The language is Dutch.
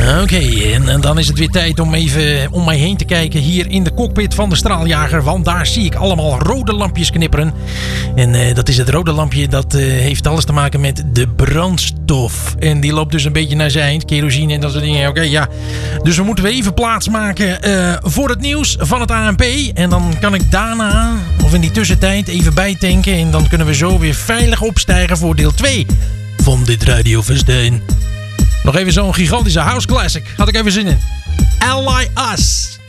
Oké, en dan is het weer tijd om even om mij heen te kijken hier in de cockpit van de straaljager. Want daar zie ik allemaal rode lampjes knipperen. En dat is het rode lampje, dat heeft alles te maken met de brandstof. En die loopt dus een beetje naar zijn eind, kerosine en dat soort dingen. Oké, ja. Dus we moeten even plaatsmaken voor het nieuws van het ANP. En dan kan ik daarna, of in die tussentijd, even bijtanken. En dan kunnen we zo weer veilig opstijgen voor deel 2 van dit radiofestijn. Nog even zo'n gigantische house classic. Had ik even zin in. Ally Us.